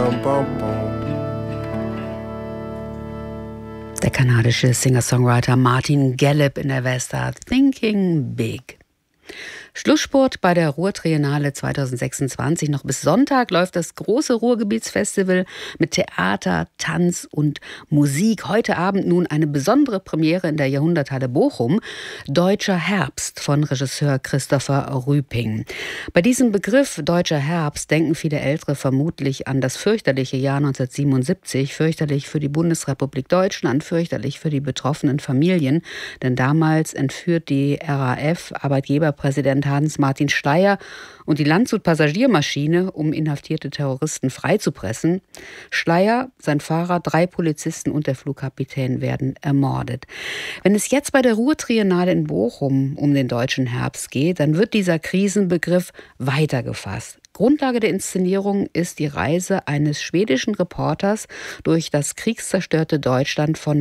Der kanadische Singer-Songwriter Martin Gallup in der Vesta, Thinking Big. Schlussspurt bei der Ruhr-Triennale 2026. Noch bis Sonntag läuft das große Ruhrgebietsfestival mit Theater, Tanz und Musik. Heute Abend nun eine besondere Premiere in der Jahrhunderthalle Bochum. Deutscher Herbst von Regisseur Christopher Rüping. Bei diesem Begriff Deutscher Herbst denken viele Ältere vermutlich an das fürchterliche Jahr 1977. Fürchterlich für die Bundesrepublik Deutschland, fürchterlich für die betroffenen Familien. Denn damals entführt die RAF Arbeitgeberpräsident Hans-Martin Steyr und die Landshut-Passagiermaschine, um inhaftierte Terroristen freizupressen. Steyr, sein Fahrer, 3 Polizisten und der Flugkapitän werden ermordet. Wenn es jetzt bei der Ruhr-Triennale in Bochum um den Deutschen Herbst geht, dann wird dieser Krisenbegriff weitergefasst. Grundlage der Inszenierung ist die Reise eines schwedischen Reporters durch das kriegszerstörte Deutschland von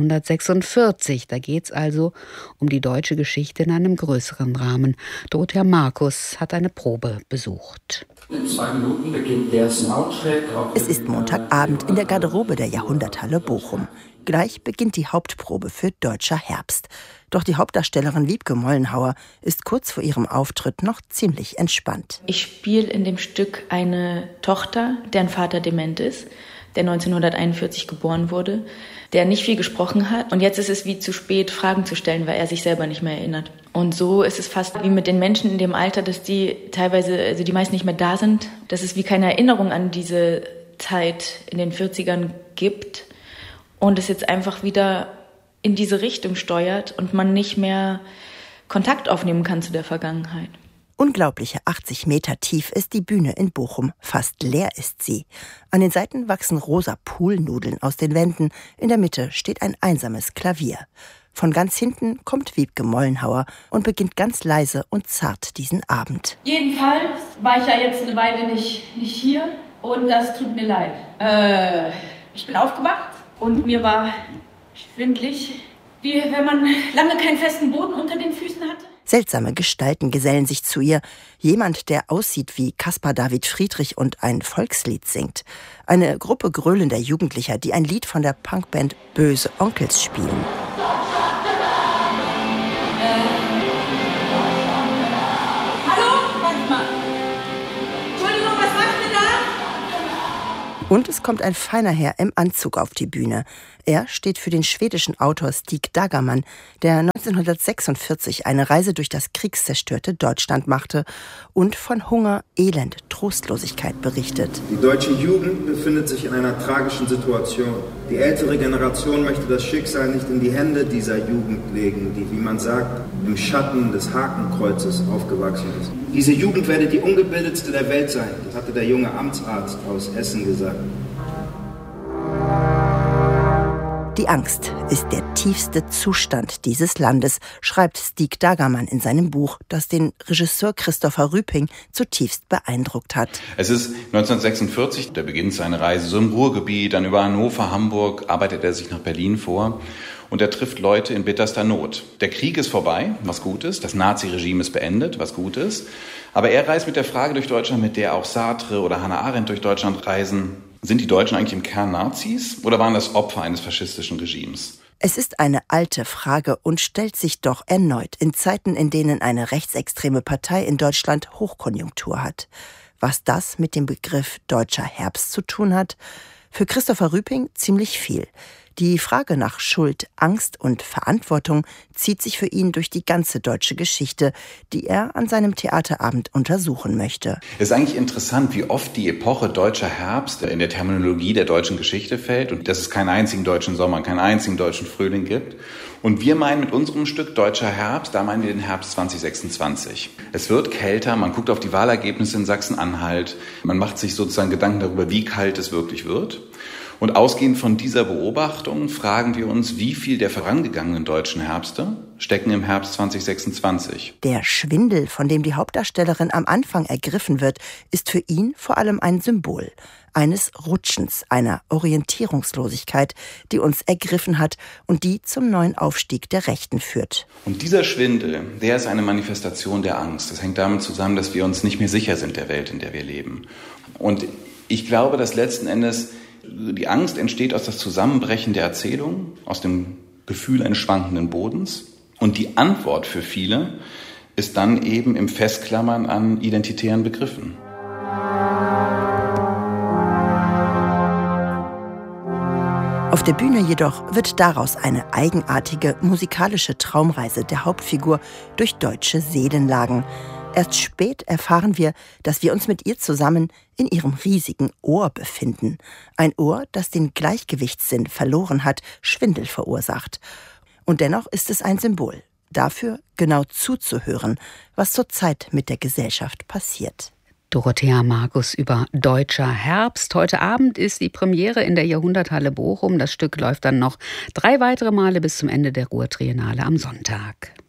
1946. Da geht es also um die deutsche Geschichte in einem größeren Rahmen. Dorothea Markus hat eine Probe besucht. In 2 Minuten beginnt der Soundtrack. Es ist Montagabend in der Garderobe der Jahrhunderthalle Bochum. Gleich beginnt die Hauptprobe für Deutscher Herbst. Doch die Hauptdarstellerin Wiebke Mollenhauer ist kurz vor ihrem Auftritt noch ziemlich entspannt. Ich spiele in dem Stück eine Tochter, deren Vater dement ist, der 1941 geboren wurde, der nicht viel gesprochen hat. Und jetzt ist es wie zu spät, Fragen zu stellen, weil er sich selber nicht mehr erinnert. Und so ist es fast wie mit den Menschen in dem Alter, dass die teilweise, also die meisten nicht mehr da sind, dass es wie keine Erinnerung an diese Zeit in den 40ern gibt. Und es jetzt einfach wieder in diese Richtung steuert und man nicht mehr Kontakt aufnehmen kann zu der Vergangenheit. Unglaubliche 80 Meter tief ist die Bühne in Bochum. Fast leer ist sie. An den Seiten wachsen rosa Poolnudeln aus den Wänden. In der Mitte steht ein einsames Klavier. Von ganz hinten kommt Wiebke Mollenhauer und beginnt ganz leise und zart diesen Abend. Jedenfalls war ich ja jetzt eine Weile nicht hier und das tut mir leid. Ich bin aufgewacht und mir war schwindelig, wie wenn man lange keinen festen Boden unter den Füßen hatte. Seltsame Gestalten gesellen sich zu ihr. Jemand, der aussieht wie Caspar David Friedrich und ein Volkslied singt. Eine Gruppe gröhlender Jugendlicher, die ein Lied von der Punkband Böse Onkels spielen. Und es kommt ein feiner Herr im Anzug auf die Bühne. Er steht für den schwedischen Autor Stig Dagerman, der 1946 eine Reise durch das kriegszerstörte Deutschland machte und von Hunger, Elend, Trostlosigkeit berichtet. Die deutsche Jugend befindet sich in einer tragischen Situation. Die ältere Generation möchte das Schicksal nicht in die Hände dieser Jugend legen, die, wie man sagt, im Schatten des Hakenkreuzes aufgewachsen ist. Diese Jugend werde die ungebildetste der Welt sein, das hatte der junge Amtsarzt aus Essen gesagt. Die Angst ist der tiefste Zustand dieses Landes, schreibt Stig Dagerman in seinem Buch, das den Regisseur Christopher Rüping zutiefst beeindruckt hat. Es ist 1946, der beginnt seine Reise so im Ruhrgebiet, dann über Hannover, Hamburg, arbeitet er sich nach Berlin vor. Und er trifft Leute in bitterster Not. Der Krieg ist vorbei, was gut ist. Das Naziregime ist beendet, was gut ist. Aber er reist mit der Frage durch Deutschland, mit der auch Sartre oder Hannah Arendt durch Deutschland reisen. Sind die Deutschen eigentlich im Kern Nazis oder waren das Opfer eines faschistischen Regimes? Es ist eine alte Frage und stellt sich doch erneut in Zeiten, in denen eine rechtsextreme Partei in Deutschland Hochkonjunktur hat. Was das mit dem Begriff Deutscher Herbst zu tun hat? Für Christopher Rüping ziemlich viel. Die Frage nach Schuld, Angst und Verantwortung zieht sich für ihn durch die ganze deutsche Geschichte, die er an seinem Theaterabend untersuchen möchte. Es ist eigentlich interessant, wie oft die Epoche Deutscher Herbst in der Terminologie der deutschen Geschichte fällt und dass es keinen einzigen deutschen Sommer, keinen einzigen deutschen Frühling gibt. Und wir meinen mit unserem Stück Deutscher Herbst, da meinen wir den Herbst 2026. Es wird kälter, man guckt auf die Wahlergebnisse in Sachsen-Anhalt, man macht sich sozusagen Gedanken darüber, wie kalt es wirklich wird. Und ausgehend von dieser Beobachtung fragen wir uns, wie viel der vorangegangenen deutschen Herbste stecken im Herbst 2026. Der Schwindel, von dem die Hauptdarstellerin am Anfang ergriffen wird, ist für ihn vor allem ein Symbol eines Rutschens, einer Orientierungslosigkeit, die uns ergriffen hat und die zum neuen Aufstieg der Rechten führt. Und dieser Schwindel, der ist eine Manifestation der Angst. Das hängt damit zusammen, dass wir uns nicht mehr sicher sind der Welt, in der wir leben. Und Ich glaube, dass letzten Endes die Angst entsteht aus das Zusammenbrechen der Erzählung, aus dem Gefühl eines schwankenden Bodens. Und die Antwort für viele ist dann eben im Festklammern an identitären Begriffen. Auf der Bühne jedoch wird daraus eine eigenartige musikalische Traumreise der Hauptfigur durch deutsche Seelenlagen. Erst spät erfahren wir, dass wir uns mit ihr zusammen in ihrem riesigen Ohr befinden. Ein Ohr, das den Gleichgewichtssinn verloren hat, Schwindel verursacht. Und dennoch ist es ein Symbol dafür, genau zuzuhören, was zurzeit mit der Gesellschaft passiert. Dorothea Markus über Deutscher Herbst. Heute Abend ist die Premiere in der Jahrhunderthalle Bochum. Das Stück läuft dann noch 3 weitere Male bis zum Ende der Ruhrtriennale am Sonntag.